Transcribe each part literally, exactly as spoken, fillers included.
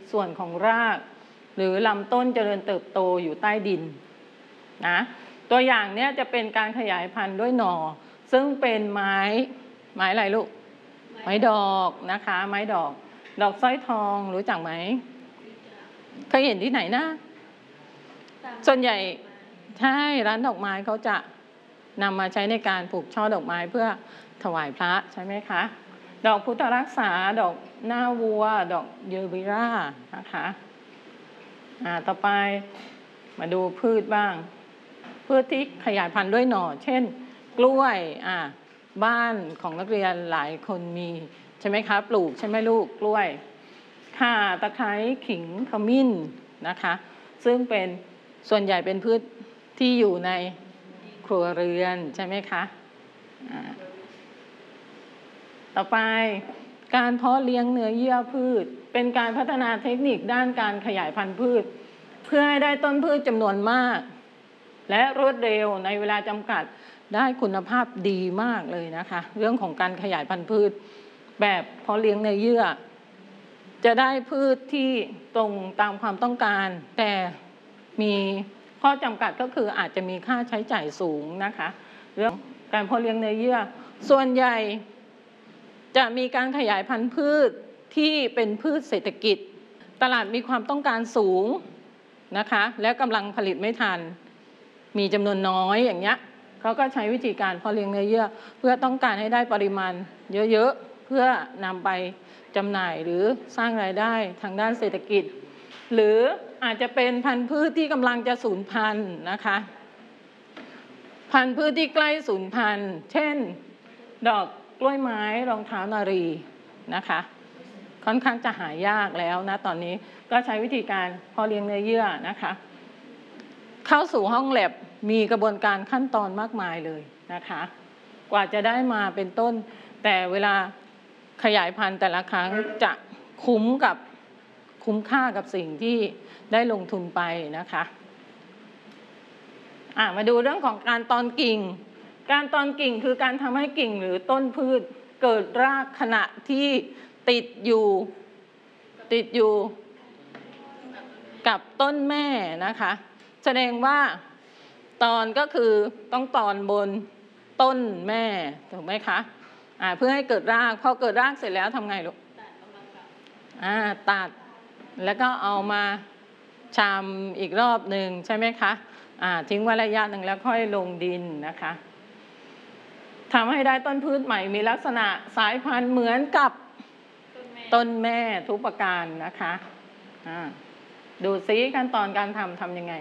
ส่วนของรากหรือลำต้นเจริญเติบโตอยู่ใต้ดินนะตัวอย่างเนี้ยจะเป็นการขยายพันธุ์ด้วยหน่อซึ่งเป็นไม้ไม้อะไรลูกไม้ดอกนะคะไม้ดอกดอกสร้อยทองรู้จักไหมเคยเห็นที่ไหนนะส่วนใหญ่ใช่ร้านดอกไม้เขาจะนำมาใช้ในการปลูกช่อดอกไม้เพื่อถวายพระใช่ไหมคะดอกพุทธรักษาดอกหน้าวัวดอกเยอวิรานะคะอ่าต่อไปมาดูพืชบ้างพืชที่ขยายพันธุ์ด้วยหน่อเช่นกล้วยอ่าบ้านของนักเรียนหลายคนมีใช่ไหมคะปลูกใช่ไหมลูกกล้วยข่าตะไคร้ขิงขมิ้นนะคะซึ่งเป็นส่วนใหญ่เป็นพืชที่อยู่ในครัวเรือนใช่ไหมคะอ่าต่อไปการเพาะเลี้ยงเนื้อเยื่อพืชเป็นการพัฒนาเทคนิคด้านการขยายพันธุ์พืชเพื่อให้ได้ต้นพืชจำนวนมากและรวดเร็วในเวลาจำกัดได้คุณภาพดีมากเลยนะคะเรื่องของการขยายพันธุ์พืชแบบเพาะเลี้ยงเนื้อเยื่อจะได้พืชที่ตรงตามความต้องการแต่มีข้อจำกัดก็คืออาจจะมีค่าใช้จ่ายสูงนะคะเรื่องการเพาะเลี้ยงเนื้อเยื่อส่วนใหญ่จะมีการขยายพันธุ์พืชที่เป็นพืชเศรษฐกิจตลาดมีความต้องการสูงนะคะและกำลังผลิตไม่ทันมีจำนวนน้อยอย่างเงี้ยเขาก็ใช้วิธีการเพาะเลี้ยงเนื้อเยื่อเพื่อต้องการให้ได้ปริมาณเยอะๆเพื่อนำไปจำหน่ายหรือสร้างรายได้ทางด้านเศรษฐกิจหรืออาจจะเป็นพันธุ์พืชที่กำลังจะสูญพันธุ์นะคะพันธุ์พืชที่ใกล้สูญพันธุ์เช่นดอกกล้วยไม้รองเท้านารีนะคะค่อนข้างจะหายากแล้วนะตอนนี้ก็ใช้วิธีการเพาะเลี้ยงเนื้อเยื่อนะคะเข้าสู่ห้องแลบมีกระบวนการขั้นตอนมากมายเลยนะคะกว่าจะได้มาเป็นต้นแต่เวลาขยายพันธุ์แต่ละครั้งจะคุ้มกับคุ้มค่ากับสิ่งที่ได้ลงทุนไปนะคะอ่ะมาดูเรื่องของการตอนกิ่งการตอนกิ่งคือการทำให้กิ่งหรือต้นพืชเกิดรากขณะที่ติดอยู่ติดอยู่กับต้นแม่นะคะแสดงว่าตอนก็คือต้องตอนบนต้นแม่ถูกไหมคะอ่าเพื่อให้เกิดรากพอเกิดรากเสร็จแล้วทำไงลูกอ่าตัดแล้วก็เอามาชำอีกรอบหนึ่งใช่ไหมคะอ่าทิ้งไว้ระยะหนึ่งแล้วค่อยลงดินนะคะทำให้ได้ต้นพืชใหม่มีลักษณะสายพันธุ์เหมือนกับต้นแม่ทุกประการนะคะอ่าดูซิขั้นตอนการทำทำยังไง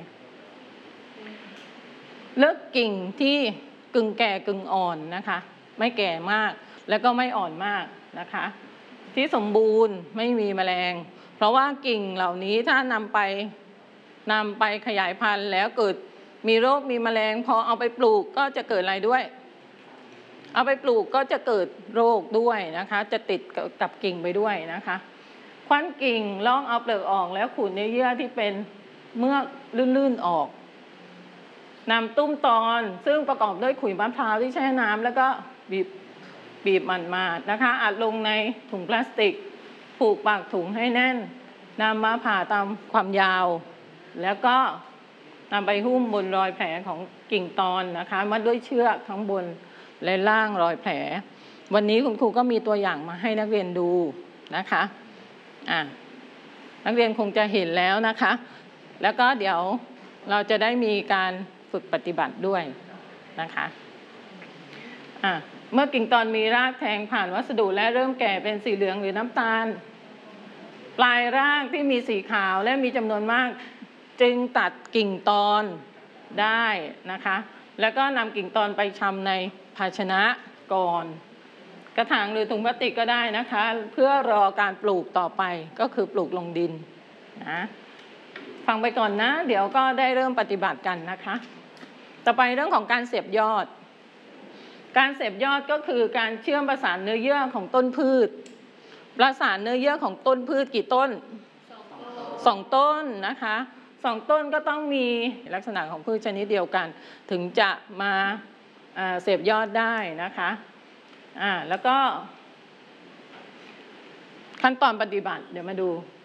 เลือกกิ่งที่กึ่งแก่กึ่งอ่อนนะคะไม่แก่มากแล้วก็ไม่อ่อนมากนะคะที่สมบูรณ์ไม่มีแมลงเพราะว่ากิ่งเหล่านี้ถ้านำไปนำไปขยายพันธุ์แล้วเกิดมีโรคมีแมลงพอเอาไปปลูกก็จะเกิดอะไรด้วยเอาไปปลูกก็จะเกิดโรคด้วยนะคะจะติดกับกิ่งไปด้วยนะคะคว้านกิ่งลองเอาเปลือกออกแล้วขูดเนื้อเยื่อที่เป็นเมือกลื่นๆออกนำตุ้มตอนซึ่งประกอบด้วยขุยมะพร้าวที่แช่น้ำแล้วก็บีบบีบมันมานะคะอัดลงในถุงพลาสติกผูกปากถุงให้แน่นนำมาผ่าตามความยาวแล้วก็นำไปหุ้มบนรอยแผลของกิ่งตอนนะคะมัดด้วยเชือกทั้งบนและล่างรอยแผลวันนี้คุณครูก็มีตัวอย่างมาให้นักเรียนดูนะคะอ่ะนักเรียนคงจะเห็นแล้วนะคะแล้วก็เดี๋ยวเราจะได้มีการฝึกปฏิบัติด้วยนะคะอ่ะเมื่อกิ่งตอนมีรากแทงผ่านวัสดุและเริ่มแก่เป็นสีเหลืองหรือน้ำตาลปลายรากที่มีสีขาวและมีจำนวนมากจึงตัดกิ่งตอนได้นะคะแล้วก็นำกิ่งตอนไปชำในภาชนะก่อนกระถางหรือถุงพลาสติกก็ได้นะคะเพื่อรอการปลูกต่อไปก็คือปลูกลงดินนะฟังไปก่อนนะเดี๋ยวก็ได้เริ่มปฏิบัติกันนะคะต่อไปเรื่องของการเสียบยอดการเสียบยอดก็คือการเชื่อมประสานเนื้อเยื่อของต้นพืชประสานเนื้อเยื่อของต้นพืชกี่ต้นสองต้นนะคะสองต้นก็ต้องมีลักษณะของพืชชนิดเดียวกันถึงจะมาเสียบยอดได้นะคะอ่าแล้วก็ขั้นตอนปฏิบัติเดี๋ยวมาดู